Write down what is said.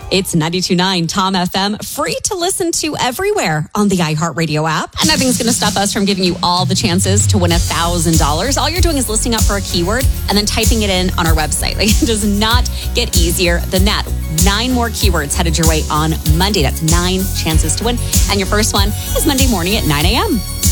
It's 92.9 Tom FM, free to listen to everywhere on the iHeartRadio app. And nothing's going to stop us from giving you all the chances to win $1,000. All you're doing is listening up for a keyword and then typing it in on our website. Like, it does not get easier than that. 9 more keywords headed your way on Monday. That's 9 chances to win. And your first one is Monday morning at 9 a.m.